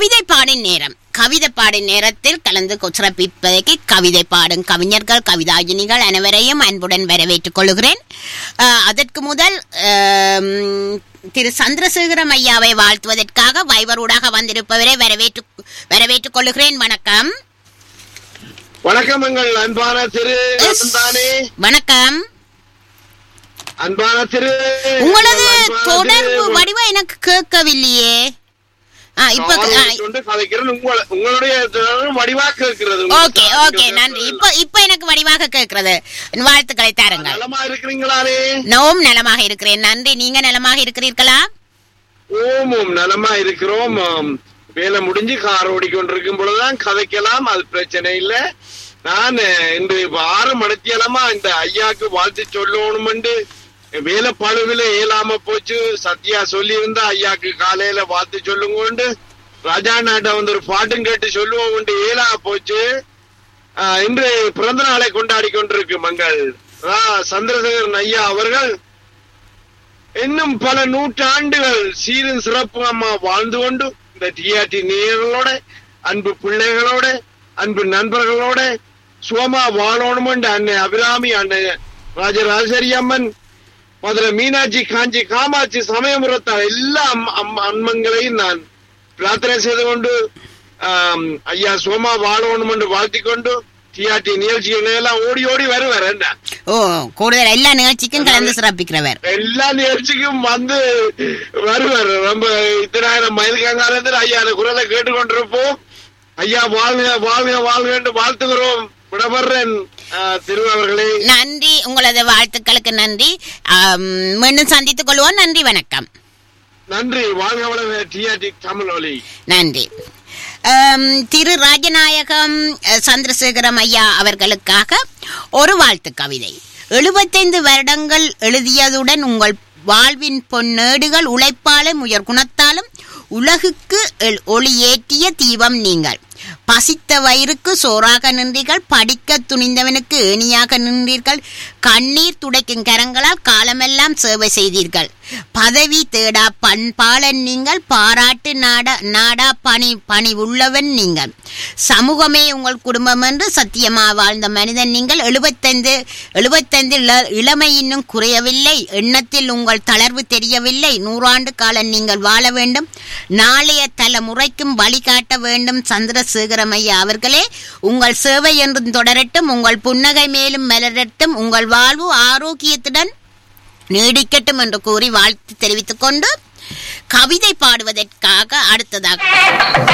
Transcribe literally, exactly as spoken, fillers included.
கவிதை பாடும் நேரம். கவிதை பாடும் நேரத்தில் கலந்து சிறப்பிப்பதற்கு கவிதை பாடும் கவிஞர்கள், கவிதாயினிகள் அனைவரையும் அன்புடன் வரவேற்றுக் கொள்கிறேன். அதற்கு முதல் திரு சந்திரசேகரம் ஐயாவை வாழ்த்துவதற்காக வைபரூடாக வந்திருப்பவரை வரவேற்று வரவேற்றுக் கொள்கிறேன். வணக்கம். வணக்கம் எங்கள் அன்பான திரு வணக்கம். அன்பான திரு உங்களது தொடர்பு வடிவா எனக்கு கேட்கவில்லையே. ஓகே ஓகே நன்றி. இப்ப இப்ப எனக்கு வடிவாக கேட்கிறது. வாழ்த்துக்களை தாருங்கள். நோம் நலமாக இருக்கிறேன், நன்றி. நீங்க நலமாக இருக்கிறீர்களா? ஓம் நலமா இருக்கிறோம். வேலை முடிஞ்சு கார் ஓடிக்கொண்டிருக்கும் பொழுதுதான் கதைக்கலாம், அது பிரச்சனை இல்ல. நான் இன்று ஆறு மணித்தியலமா இந்த ஐயாக்கு வாழ்த்து சொல்லணும்னு வேலை பழுவில இயலாம போச்சு. சத்யா சொல்லி இருந்தா ஐயாக்கு காலையில வாழ்த்து சொல்லுங்க, ராஜா நாட்ட வந்து ஒரு பாட்டும் கேட்டு சொல்லுவோம், ஏலா போச்சு. இன்று பிறந்த நாளை கொண்டாடி கொண்டிருக்கு மங்கள் ரா சந்திரசேகரன் ஐயா அவர்கள். இன்னும் பல நூற்றாண்டுகள் சீரும் சிறப்புமா வாழ்ந்து கொண்டு இந்த டிஆர்டி நேயர்களோட, அன்பு பிள்ளைகளோட, அன்பு நண்பர்களோட சுகமா வாழணும். அன்னை அபிராமி, அன்னை ராஜராஜரி அம்மன், மதுரை மீனாட்சி, காஞ்சி காமாட்சி, சமயபுரத்தால் எல்லா அம்மங்களையும் நான் பிரார்த்தனை செய்து கொண்டு ஐயா சுகமா வாழணும் என்று வாழ்த்திக் கொண்டு டிஆர்டி நிகழ்ச்சிகள் எல்லாம் ஓடி ஓடி வருவார். என்ன ஓ கூடுதல் எல்லா நிகழ்ச்சிக்கும் கலந்து சிறப்பிக்கிறவர், எல்லா நிகழ்ச்சிக்கும் வந்து வருவார். ரொம்ப இத்தனாயிரம் மயில்காங்காலத்தில் ஐயா குரலை கேட்டுக்கொண்டிருப்போம். ஐயா வாழ்க வாழ்க வாழ்க என்று வாழ்த்துகிறோம். விடவர்றேன் திருவர்களே. நன்றி, உங்களது வாழ்த்துக்களுக்கு நன்றி. மீண்டும் சந்தித்துக் கொள்வோம். நன்றி, வணக்கம். நன்றி, வாழ்க வளர்க டிஆர்டி தமிழ் ஒலி. நன்றி. திரு ராஜநாயகம் சந்திரசேகரம் ஐயா அவர்களுக்காக ஒரு வாழ்த்து கவிதை. எழுபத்தைந்து வருடங்கள் எழுதியதுடன் உங்கள் வாழ்வின் பொன்னேடுகள் உழைப்பாலும் உயர் குணத்தாலும் உலகுக்கு ஒளியேற்றிய தீபம் நீங்கள். பசித்த வயிறுக்கு சோறாக நின்றீர்கள், படிக்க துணிந்தவனுக்கு ஏணியாக நின்றீர்கள், கண்ணீர் துடைக்கும் கரங்களால் காலமெல்லாம் சேவை செய்தீர்கள். பதவி தேடா பண்பாளன் நீங்கள், பாராட்டு நாடா நாடா பணி பணி உள்ளவன் நீங்கள். சமூகமே உங்கள் குடும்பம் என்று சத்தியமா வாழ்ந்த மனிதன் நீங்கள். எழுபத்தைந்து எழுபத்தைந்து இளமை இன்னும் குறையவில்லை, எண்ணத்தில் உங்கள் தளர்வு தெரியவில்லை. நூறாண்டு காலம் நீங்கள் வாழ வேண்டும், நாளைய தலைமுறைக்கும் வழிகாட்ட வேண்டும். சந்திரசேகரம் ஐயா அவர்களே, உங்கள் சேவை என்றும் தொடரட்டும், உங்கள் புன்னகை மேலும் மலரட்டும், உங்கள் வாழ்வு ஆரோக்கியத்துடன் நீடிக்கட்டும் என்று கூறி வாழ்த்து தெரிவித்துக் கொண்டு கவிதை பாடுவதற்காக அடுத்ததாக